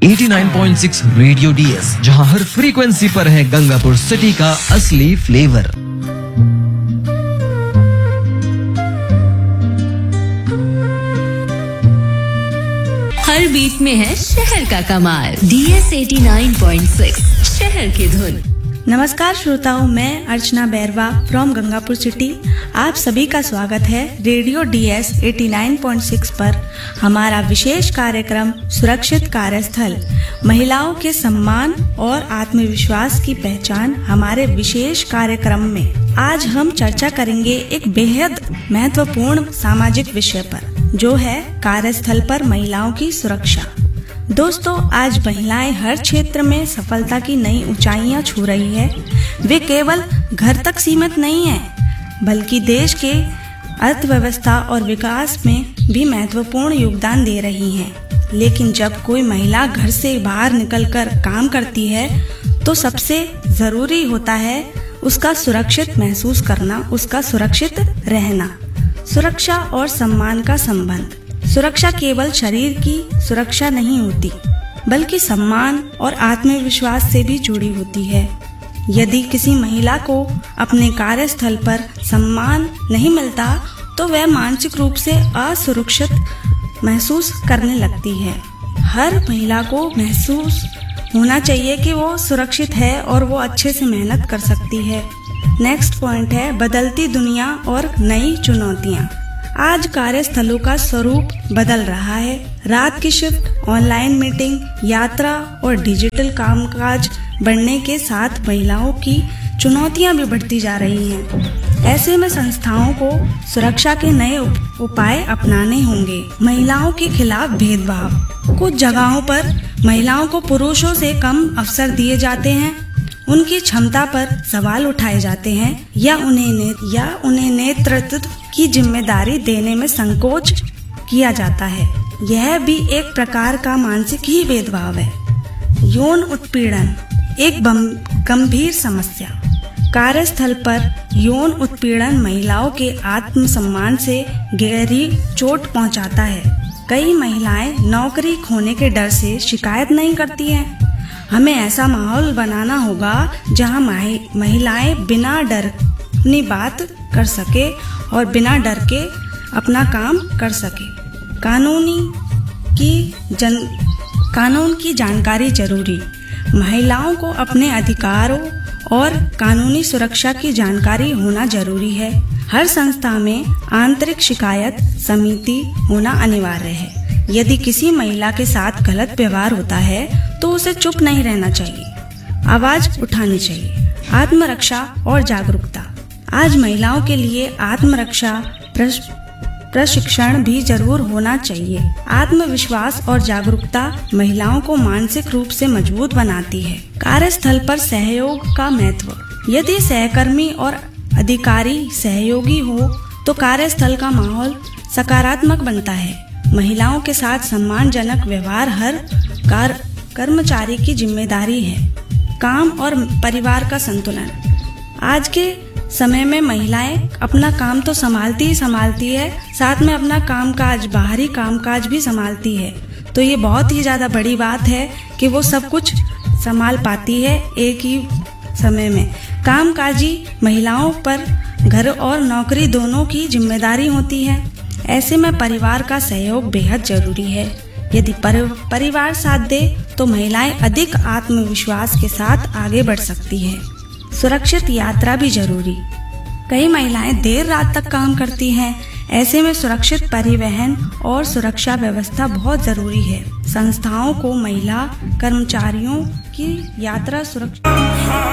89.6 radio DS, जहां हर frequency पर है गंगापुर सिटी का असली फ्लेवर। हर बीट में है शहर का कमाल। डीएस 89.6 शहर की धुन। नमस्कार श्रोताओं, मैं अर्चना बैरवा फ्रॉम गंगापुर सिटी। आप सभी का स्वागत है रेडियो डीएस 89.6 पर। हमारा विशेष कार्यक्रम सुरक्षित कार्यस्थल, महिलाओं के सम्मान और आत्मविश्वास की पहचान। हमारे विशेष कार्यक्रम में आज हम चर्चा करेंगे एक बेहद महत्वपूर्ण सामाजिक विषय पर, जो है कार्यस्थल पर महिलाओं की सुरक्षा। दोस्तों, आज महिलाएं हर क्षेत्र में सफलता की नई ऊंचाइयां छू रही है। वे केवल घर तक सीमित नहीं है, बल्कि देश के अर्थव्यवस्था और विकास में भी महत्वपूर्ण योगदान दे रही हैं। लेकिन जब कोई महिला घर से बाहर निकलकर काम करती है, तो सबसे जरूरी होता है उसका सुरक्षित महसूस करना, उसका सुरक्षित रहना। सुरक्षा और सम्मान का संबंध। सुरक्षा केवल शरीर की सुरक्षा नहीं होती, बल्कि सम्मान और आत्मविश्वास से भी जुड़ी होती है। यदि किसी महिला को अपने कार्यस्थल पर सम्मान नहीं मिलता, तो वह मानसिक रूप से असुरक्षित महसूस करने लगती है। हर महिला को महसूस होना चाहिए कि वो सुरक्षित है और वो अच्छे से मेहनत कर सकती है। नेक्स्ट पॉइंट है बदलती दुनिया और नई चुनौतियाँ। आज कार्यस्थलों का स्वरूप बदल रहा है। रात की शिफ्ट, ऑनलाइन मीटिंग, यात्रा और डिजिटल कामकाज बढ़ने के साथ महिलाओं की चुनौतियां भी बढ़ती जा रही हैं। ऐसे में संस्थाओं को सुरक्षा के नए उपाय अपनाने होंगे। महिलाओं के खिलाफ भेदभाव। कुछ जगहों पर महिलाओं को पुरुषों से कम अवसर दिए जाते हैं, उनकी क्षमता पर सवाल उठाए जाते हैं या उन्हें नेतृत्व की जिम्मेदारी देने में संकोच किया जाता है। यह भी एक प्रकार का मानसिक ही भेदभाव है। यौन उत्पीड़न एक गंभीर समस्या। कार्यस्थल पर यौन उत्पीड़न महिलाओं के आत्मसम्मान से गहरी चोट पहुंचाता है। कई महिलाएं नौकरी खोने के डर से शिकायत नहीं करती हैं। हमें ऐसा माहौल बनाना होगा जहां महिलाएं बिना डर अपनी बात कर सके और बिना डर के अपना काम कर सके। कानून की जानकारी जरूरी। महिलाओं को अपने अधिकारों और कानूनी सुरक्षा की जानकारी होना जरूरी है। हर संस्था में आंतरिक शिकायत समिति होना अनिवार्य है। यदि किसी महिला के साथ गलत व्यवहार होता है, तो उसे चुप नहीं रहना चाहिए, आवाज उठानी चाहिए। आत्मरक्षा और जागरूकता। आज महिलाओं के लिए आत्मरक्षा प्रशिक्षण भी जरूर होना चाहिए। आत्मविश्वास और जागरूकता महिलाओं को मानसिक रूप से मजबूत बनाती है। कार्यस्थल पर सहयोग का महत्व। यदि सहकर्मी और अधिकारी सहयोगी हो, तो कार्यस्थल का माहौल सकारात्मक बनता है। महिलाओं के साथ सम्मानजनक व्यवहार हर कर्मचारी की जिम्मेदारी है। काम और परिवार का संतुलन। आज के समय में महिलाएं अपना काम तो संभालती है, साथ में अपना कामकाज, बाहरी कामकाज भी संभालती है। तो ये बहुत ही ज्यादा बड़ी बात है कि वो सब कुछ संभाल पाती है एक ही समय में। कामकाजी महिलाओं पर घर और नौकरी दोनों की जिम्मेदारी होती है। ऐसे में परिवार का सहयोग बेहद जरूरी है। यदि परिवार साथ दे, तो महिलाएं अधिक आत्मविश्वास के साथ आगे बढ़ सकती है। सुरक्षित यात्रा भी जरूरी। कई महिलाएं देर रात तक काम करती हैं। ऐसे में सुरक्षित परिवहन और सुरक्षा व्यवस्था बहुत जरूरी है। संस्थाओं को महिला कर्मचारियों की यात्रा सुरक्षा